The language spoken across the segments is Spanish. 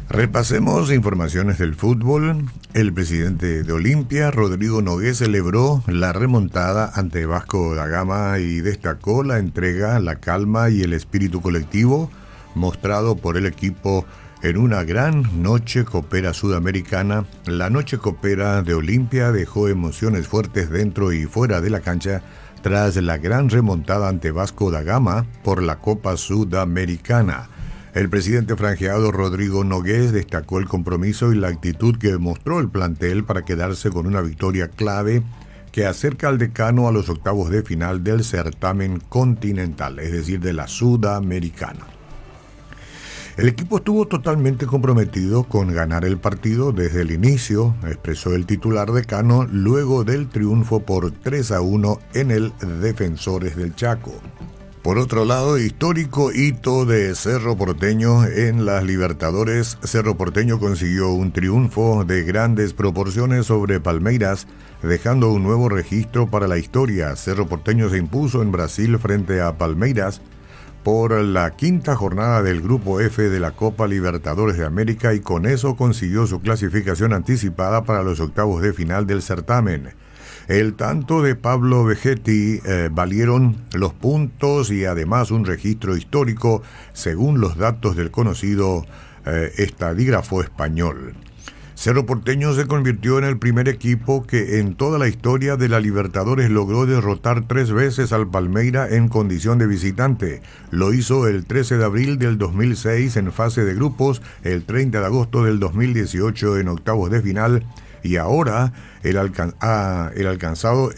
Repasemos informaciones del fútbol. El presidente de Olimpia, Rodrigo Nogués, celebró la remontada ante Vasco da Gama y destacó la entrega, la calma y el espíritu colectivo mostrado por el equipo en una gran noche copera sudamericana. La noche copera de Olimpia dejó emociones fuertes dentro y fuera de la cancha tras la gran remontada ante Vasco da Gama por la Copa Sudamericana. El presidente franjeado Rodrigo Nogués destacó el compromiso y la actitud que mostró el plantel para quedarse con una victoria clave que acerca al decano a los octavos de final del certamen continental, es decir, de la Sudamericana. El equipo estuvo totalmente comprometido con ganar el partido desde el inicio, expresó el titular decano luego del triunfo por 3-1 en el Defensores del Chaco. Por otro lado, histórico hito de Cerro Porteño en las Libertadores. Cerro Porteño consiguió un triunfo de grandes proporciones sobre Palmeiras, dejando un nuevo registro para la historia. Cerro Porteño se impuso en Brasil frente a Palmeiras por la quinta jornada del Grupo F de la Copa Libertadores de América y con eso consiguió su clasificación anticipada para los octavos de final del certamen. El tanto de Pablo Vegetti valieron los puntos y además un registro histórico según los datos del conocido estadígrafo español. Cerro Porteño se convirtió en el primer equipo que en toda la historia de la Libertadores logró derrotar 3 veces al Palmeiras en condición de visitante. Lo hizo el 13 de abril del 2006 en fase de grupos, el 30 de agosto del 2018 en octavos de final y ahora el alcanzado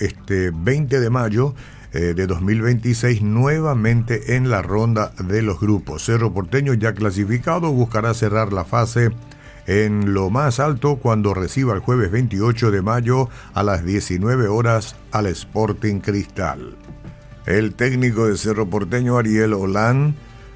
20 de mayo de 2026 nuevamente en la ronda de los grupos. Cerro Porteño, ya clasificado, buscará cerrar la fase en lo más alto cuando reciba el jueves 28 de mayo a las 19 horas al Sporting Cristal. El técnico de Cerro Porteño, Ariel Holland,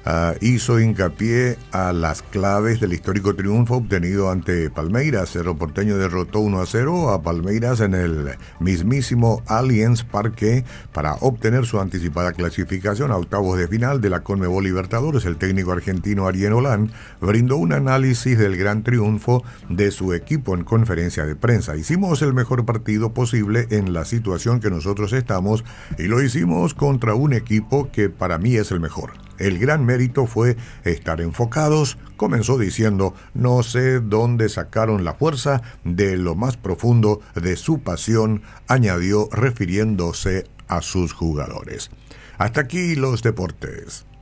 hizo hincapié a las claves del histórico triunfo obtenido ante Palmeiras. Cerro Porteño derrotó 1-0 a Palmeiras en el mismísimo Allianz Parque para obtener su anticipada clasificación a octavos de final de la Conmebol Libertadores. El técnico argentino Ariel Holland brindó un análisis del gran triunfo de su equipo en conferencia de prensa. Hicimos el mejor partido posible en la situación que nosotros estamos y lo hicimos contra un equipo que para mí es el mejor. El gran mérito fue estar enfocados, comenzó diciendo, no sé dónde sacaron la fuerza de lo más profundo de su pasión, añadió refiriéndose a sus jugadores. Hasta aquí los deportes.